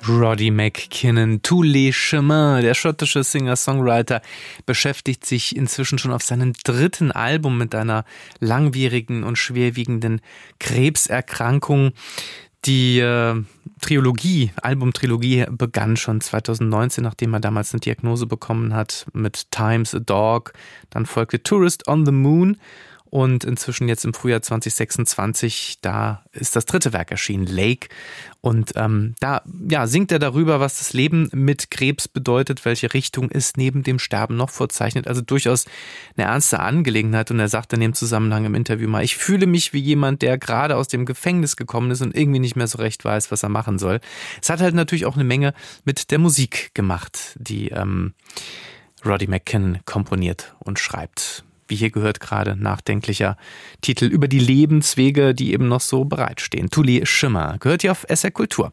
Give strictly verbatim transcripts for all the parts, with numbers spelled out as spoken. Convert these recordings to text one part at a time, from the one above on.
Roddy McKinnon, Tous les chemins. Der schottische Singer-Songwriter beschäftigt sich inzwischen schon auf seinem dritten Album mit einer langwierigen und schwerwiegenden Krebserkrankung. Die äh, Trilogie, Albumtrilogie begann schon zweitausendneunzehn, nachdem er damals eine Diagnose bekommen hat mit Time's a Dog. Dann folgte Tourist on the Moon. Und inzwischen jetzt im Frühjahr zwanzig sechsundzwanzig, da ist das dritte Werk erschienen, Lake. Und ähm, da ja, singt er darüber, was das Leben mit Krebs bedeutet, welche Richtung es neben dem Sterben noch vorzeichnet. Also durchaus eine ernste Angelegenheit. Und er sagt in dem Zusammenhang im Interview mal, ich fühle mich wie jemand, der gerade aus dem Gefängnis gekommen ist und irgendwie nicht mehr so recht weiß, was er machen soll. Es hat halt natürlich auch eine Menge mit der Musik gemacht, die ähm, Roddy McKinnon komponiert und schreibt. Wie hier gehört, gerade nachdenklicher Titel über die Lebenswege, die eben noch so bereitstehen. Tous les chemins gehört hier auf S R Kultur.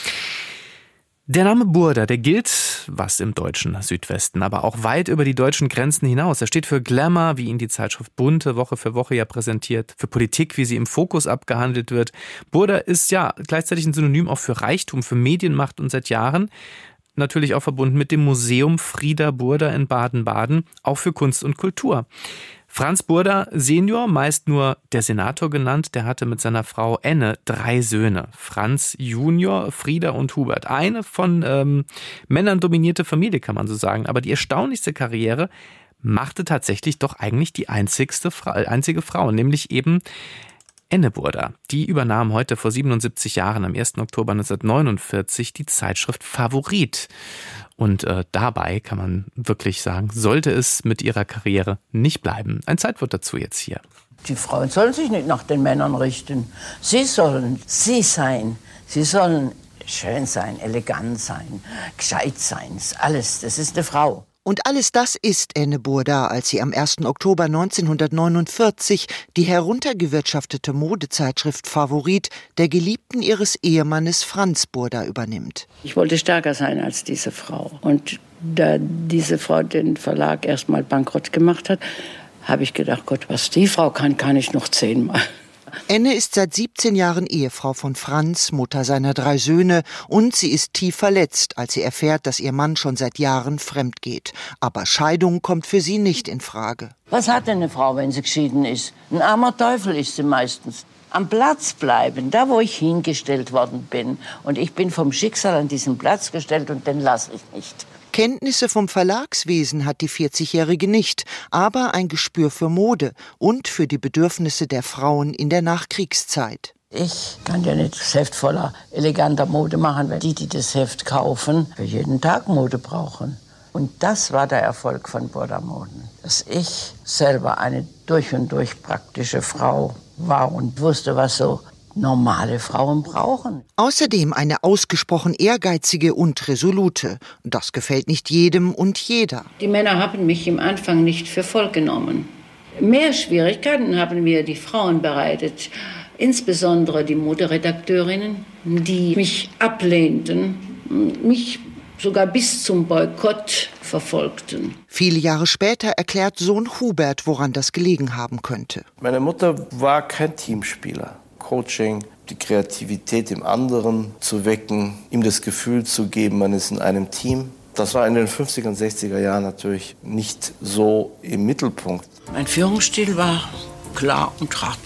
Der Name Burda, der gilt, was im deutschen Südwesten, aber auch weit über die deutschen Grenzen hinaus. Er steht für Glamour, wie ihn die Zeitschrift Bunte Woche für Woche ja präsentiert, für Politik, wie sie im Fokus abgehandelt wird. Burda ist ja gleichzeitig ein Synonym auch für Reichtum, für Medienmacht und seit Jahren natürlich auch verbunden mit dem Museum Frieder Burda in Baden-Baden, auch für Kunst und Kultur. Franz Burda Senior, meist nur der Senator genannt, der hatte mit seiner Frau Enne drei Söhne. Franz Junior, Frieda und Hubert. Eine von ähm, Männern dominierte Familie, kann man so sagen. Aber die erstaunlichste Karriere machte tatsächlich doch eigentlich die einzigste, einzige Frau, nämlich eben Enne Burda. Die übernahm heute vor siebenundsiebzig Jahren, am ersten Oktober neunzehnhundertneunundvierzig, die Zeitschrift Favorit. Und äh, dabei kann man wirklich sagen, sollte es mit ihrer Karriere nicht bleiben. Ein Zeitwort dazu jetzt hier. Die Frauen sollen sich nicht nach den Männern richten. Sie sollen sie sein. Sie sollen schön sein, elegant sein, gescheit sein. Alles, das ist eine Frau. Und alles das ist Enne Burda, als sie am ersten Oktober neunzehnhundertneunundvierzig die heruntergewirtschaftete Modezeitschrift Favorit der Geliebten ihres Ehemannes Franz Burda übernimmt. Ich wollte stärker sein als diese Frau. Und da diese Frau den Verlag erstmal bankrott gemacht hat, habe ich gedacht, Gott, was die Frau kann, kann ich noch zehnmal. Enne ist seit siebzehn Jahren Ehefrau von Franz, Mutter seiner drei Söhne, und sie ist tief verletzt, als sie erfährt, dass ihr Mann schon seit Jahren fremd geht. Aber Scheidung kommt für sie nicht in Frage. Was hat denn eine Frau, wenn sie geschieden ist? Ein armer Teufel ist sie meistens. Am Platz bleiben, da wo ich hingestellt worden bin. Und ich bin vom Schicksal an diesen Platz gestellt und den lasse ich nicht. Kenntnisse vom Verlagswesen hat die vierzigjährige nicht, aber ein Gespür für Mode und für die Bedürfnisse der Frauen in der Nachkriegszeit. Ich kann ja nicht das Heft voller eleganter Mode machen, weil die, die das Heft kaufen, für jeden Tag Mode brauchen. Und das war der Erfolg von Burda Moden, dass ich selber eine durch und durch praktische Frau war und wusste, was so normale Frauen brauchen. Außerdem eine ausgesprochen ehrgeizige und resolute. Das gefällt nicht jedem und jeder. Die Männer haben mich im Anfang nicht für voll genommen. Mehr Schwierigkeiten haben mir die Frauen bereitet. Insbesondere die Moderedakteurinnen, die mich ablehnten, mich sogar bis zum Boykott verfolgten. Viele Jahre später erklärt Sohn Hubert, woran das gelegen haben könnte. Meine Mutter war kein Teamspieler. Coaching, die Kreativität im anderen zu wecken, ihm das Gefühl zu geben, man ist in einem Team. Das war in den fünfziger und sechziger Jahren natürlich nicht so im Mittelpunkt. Mein Führungsstil war klar und hart.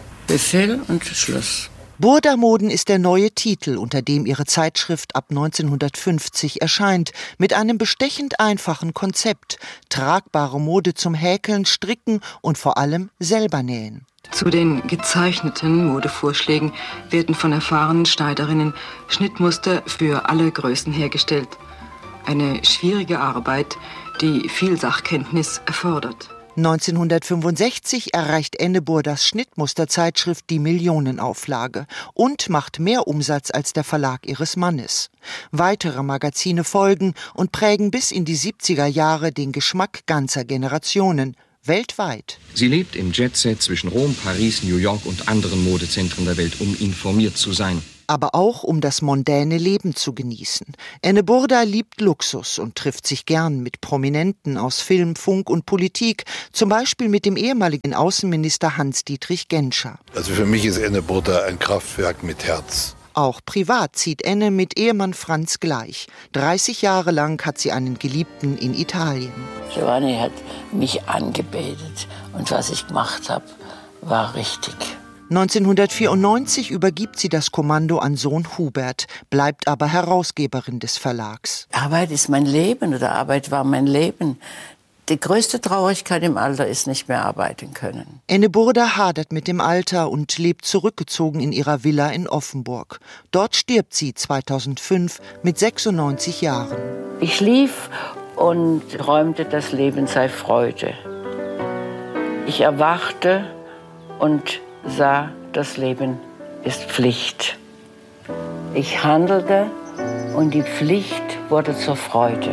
Befehl und Schluss. Burda Moden ist der neue Titel, unter dem ihre Zeitschrift ab neunzehnhundertfünfzig erscheint, mit einem bestechend einfachen Konzept: tragbare Mode zum Häkeln, Stricken und vor allem selber nähen. Zu den gezeichneten Modevorschlägen werden von erfahrenen Schneiderinnen Schnittmuster für alle Größen hergestellt. Eine schwierige Arbeit, die viel Sachkenntnis erfordert. neunzehnhundertfünfundsechzig erreicht Enne Burdas Schnittmusterzeitschrift die Millionenauflage und macht mehr Umsatz als der Verlag ihres Mannes. Weitere Magazine folgen und prägen bis in die siebziger Jahre den Geschmack ganzer Generationen. Weltweit. Sie lebt im Jetset zwischen Rom, Paris, New York und anderen Modezentren der Welt, um informiert zu sein. Aber auch um das mondäne Leben zu genießen. Enne Burda liebt Luxus und trifft sich gern mit Prominenten aus Film, Funk und Politik, zum Beispiel mit dem ehemaligen Außenminister Hans-Dietrich Genscher. Also für mich ist Enne Burda ein Kraftwerk mit Herz. Auch privat zieht Enne mit Ehemann Franz gleich. dreißig Jahre lang hat sie einen Geliebten in Italien. Giovanni hat mich angebetet und was ich gemacht habe, war richtig. neunzehnhundertvierundneunzig übergibt sie das Kommando an Sohn Hubert, bleibt aber Herausgeberin des Verlags. Arbeit ist mein Leben oder Arbeit war mein Leben. Die größte Traurigkeit im Alter ist nicht mehr arbeiten können. Enne Burda hadert mit dem Alter und lebt zurückgezogen in ihrer Villa in Offenburg. Dort stirbt sie zweitausendfünf mit sechsundneunzig Jahren. Ich schlief und träumte, das Leben sei Freude. Ich erwachte und sah, das Leben ist Pflicht. Ich handelte und die Pflicht wurde zur Freude.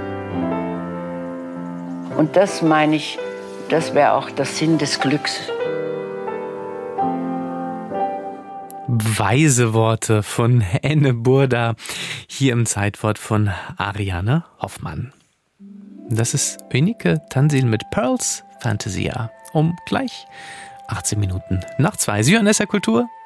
Und das meine ich, das wäre auch der Sinn des Glücks. Weise Worte von Enne Burda, hier im Zeitwort von Ariane Hoffmann. Das ist Önike Tansil mit Pearls Fantasia um gleich achtzehn Minuten nach zwei. Sie hören S R Kultur,